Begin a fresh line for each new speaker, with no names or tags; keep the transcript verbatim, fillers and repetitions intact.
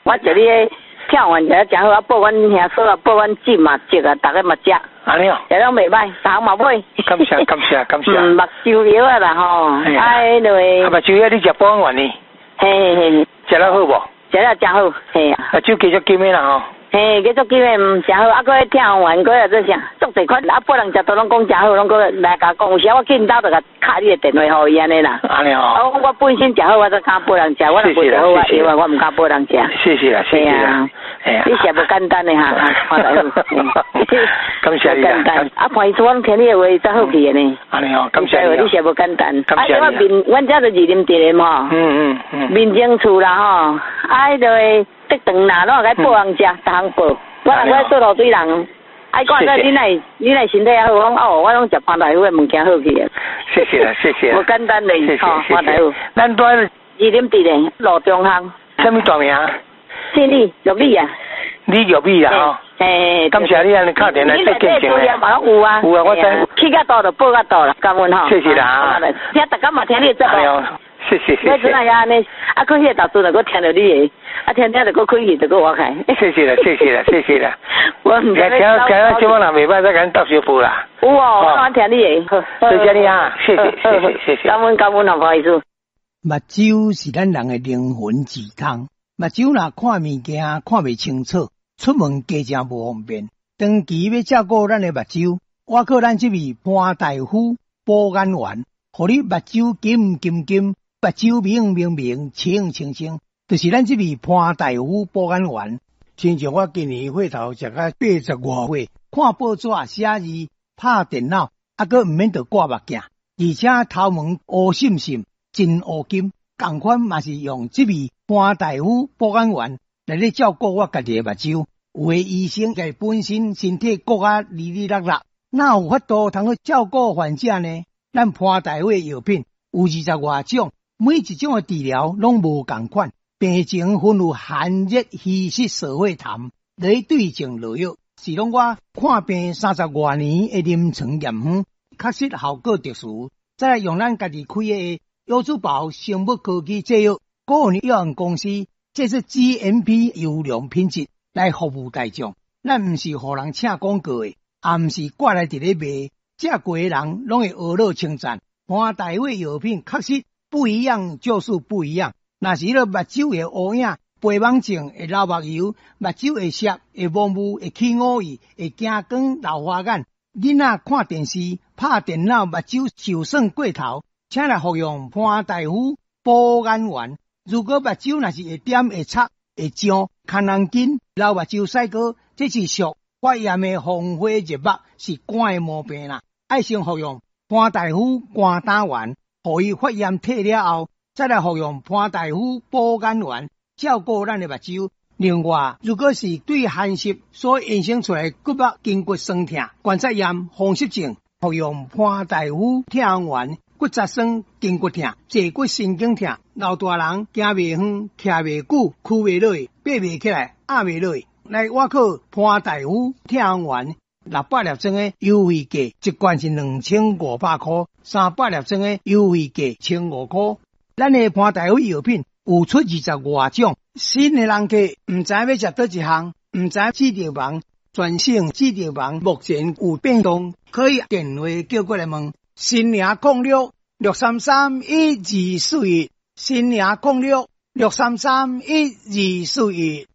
我这里跳完者真好，啊报阮兄嫂啊，报阮姊嘛食啊，大家嘛食。
安尼哦，
食拢袂歹，逐项嘛买。
感谢感谢感谢。
嗯，目睭药啊啦吼，哎落。
啊，目睭药你食保安丸呢？
嘿嘿嘿。
食了好无？
食了真好，嘿啊。
啊，酒继续金的啦吼。
嘿，继续金的嗯真好，啊，搁跳完搁来做啥？足侪款，啊，别人食都拢讲真好，拢搁来甲讲，有时我紧斗就甲敲你的电话互伊安尼啦。
安尼哦。
啊，我本身食好，我才敢拨人食，我若袂食好，我因为我毋敢拨人食。
谢谢啦，谢谢啦。
哎呀，你食无简单的哈，看大夫。
感谢你啦。
啊，潘医生，我听你的话才好去的呢。
安尼哦，感谢你。
你食无简单。
感谢你。
啊，我面，阮遮就二林地的嘛。
嗯嗯嗯。
面前厝啦吼，啊，迄个得长啦，拢该报人食，逐项报。我人我做路对人，哎，讲说你来你来身体好，讲哦，我拢食潘大夫的物件好去的。
谢谢啦，谢谢。
无简单嘞，
吼，
潘大夫。
咱在二
林地的路中巷。
什么大名？
姓李，玉李啊。
李玉李啦吼。
诶，
感谢你安尼敲电来做见证
咧。有啊，
有啊，我知。
去到倒就报到倒啦，感恩吼。
谢谢啦。
听大家嘛听你节目。
谢谢谢谢。
我真系安尼，啊，佢迄个导师就搁听到你的，啊，听听就搁开去就搁我开。
谢谢啦，谢谢啦，谢谢啦。
我唔知。
听听听节目人袂歹，再甲你倒小步啦。
有哦，我听你的。
谢谢你啊，谢谢谢谢谢谢。
感恩感恩，不好意思。
目睭是咱人的灵魂之窗，目睭若看物件看袂清楚，出门加正无方便。长期要照顾咱的目睭，我靠咱这位潘大夫保眼丸，互你目睭金金金，目睭明明明，清清清，就是咱这位潘大夫保眼丸。亲像我今年岁头食到八十外岁，看报纸写字、拍电脑，啊，搁毋免得挂目镜，而且头毛乌闪闪。真乌金，同款嘛是用这位潘大夫保眼丸来咧照顾我家己的目睭。有的医生家本身身体骨啊哩哩落落，哪有法度通去照顾患者呢？咱潘大夫的药品有二十外种，每一种的治疗拢无共款，病情分有寒热、虚湿、烧火痰来对症落药，是拢我看病三十外年的临床验方，确实效果特殊。再来用咱家己开的。优珠宝生物科技制药个人有限公司，这是 G M P 优良品质来服务大众。咱毋是互人请广告的，也毋是挂来伫咧卖，食过的人拢会学乐称赞。潘大夫药品确实不一样，就是不一样。若是迄个目睭的乌影、白网症、会流目油、目睭会涩、会模糊、会起乌翳、会惊光、老花眼，囡仔看电视、拍电脑，目睭受损过头。请来服用潘大夫保眼丸。如果目睭若是会点、会擦、会痒、看人紧、流目睭屎膏，这是属发炎的风火热目，是肝的毛病啦。爱先服用潘大夫肝胆丸，互伊发炎退了后，再来服用潘大夫保眼丸，照顾咱的目睭。另外，如果是对寒湿所衍生出来骨目筋骨酸痛、关节炎、风湿症，服用潘大夫痛丸。骨质酸、筋骨痛、坐骨神经痛，老大人行袂远、徛袂久、屈袂落、爬袂起来、压袂落。来，我靠潘大夫痛丸六百粒装的优惠价，一罐是两千五百块，三百粒装的优惠价千五块。咱的潘大夫药品有出二十外种，新的人客唔知要食倒一项，唔知指定房，全省指定房目前有变动，可以电话叫过来问。新娘控六六三三一二四一，新娘控六六三三一二四一。